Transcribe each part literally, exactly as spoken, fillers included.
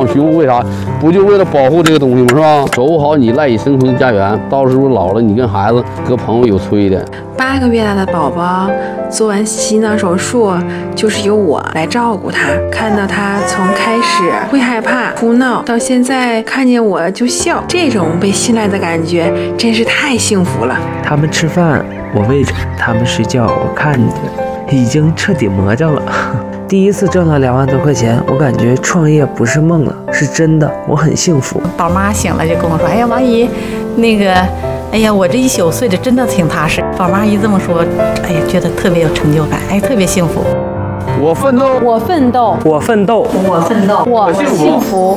屏幕为啥？不就为了保护这个东西吗？是吧？守护好你赖以生存的家园，到时候老了，你跟孩子和朋友有催的。 八个月大的宝宝做完心脏手术，就是由我来照顾他。看到他从开始会害怕、哭闹，到现在看见我就笑，这种被信赖的感觉真是太幸福了。 他们吃饭我喂着，他们睡觉我看着，已经彻底魔怔了。第一次挣了两万多块钱，我感觉创业不是梦了，是真的，我很幸福。 宝妈醒了就跟我说：“哎呀，王姨，那个，哎呀，我这一宿睡得真的挺踏实。”宝妈一这么说，哎呀，觉得特别有成就感，哎，特别幸福。 我奋斗， 我奋斗， 我奋斗， 我奋斗， 我幸福。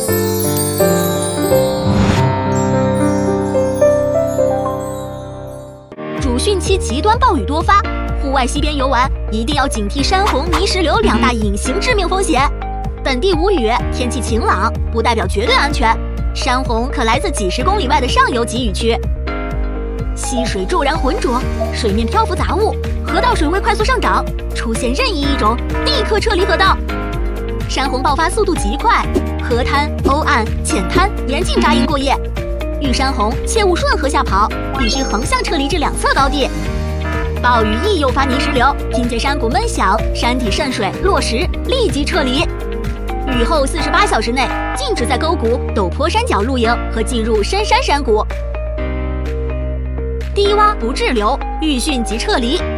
主汛期极端暴雨多发，户外溪边游玩一定要警惕山洪、泥石流两大隐形致命风险。本地无雨，天气晴朗，不代表绝对安全。山洪可来自几十公里外的上游集雨区。溪水骤然浑浊，水面漂浮杂物，河道水位快速上涨，出现任意一种，立刻撤离河道。山洪爆发速度极快，河滩、欧岸、浅滩严禁扎营过夜。遇山洪切勿顺河下跑，必须横向撤离至两侧高地。暴雨易诱发泥石流，听见山谷闷响，山体渗水落石，立即撤离。雨后四十八小时内禁止在沟谷、陡坡山脚露营和进入深山山谷。低洼不滞留，遇汛即撤离。